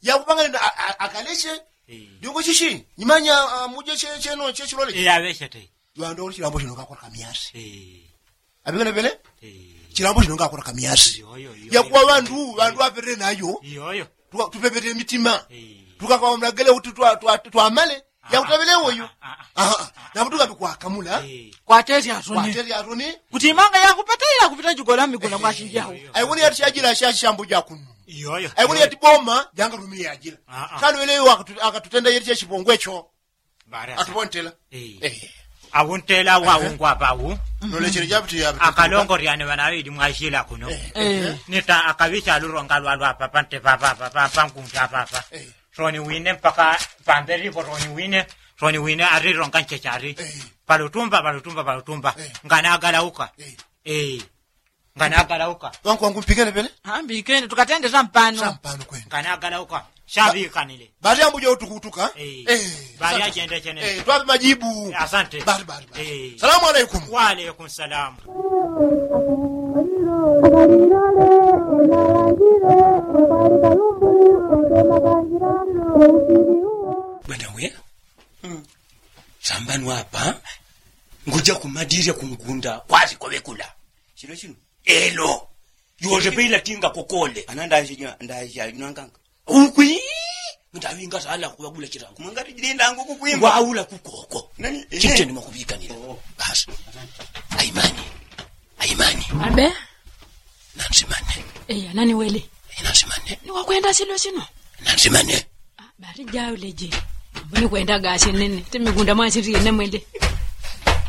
ya kupanga akaleshe ndiko chishi nyimanya muje cheno chechilole yaveshete yando chilambo chino ngakora kamiyasi abikana bele chilambo chino ngakora kamiyasi yakuwa vandu apere nayo yoyo tupepete mitima tukakaomla gele uti twamale yakutavelewo yo nabutuka bikwakamula kwateri atoni kuti imanga yakupatira kupita chikola migona mwashinjaho aiwoni yati chajira shashambo jakunu yoyo aiwoni yati boma janga rumia ajira kanu eleyo akatutenda yeti chipongwecho atupontela awuntela waungwa bawu nolechere jabuti ya akalongo ryane banawidi mwashila kuno nita akavisha luronga lwa papa nte papa nkunja papa roni wine mpaka pamberi roni wine arironga nchechari balutumba ngana galauka wangu mpigene pele ambikene tukatende zampano kwenda ngana galauka shabi kanile bali ambuja utukutuka bali agende chene twape majibu asante bali salamu alaykum wa alaykum salam bwana we sambanu hapa nguja kumadire kumgunda kwazi kobekula chino elo yoje bila tinga kokole ananda ndaje nanganga ukwi ndawinga sala kubagula chirangu mangati jilinda ngo kukwimba waula kukoko chitende makubika nile basi aimani abe nansimane nani wele nansimane ni wakwenda sino nansimane bari jawo leje mbona kwenda gasi nene temigunda mwasiriye nemwende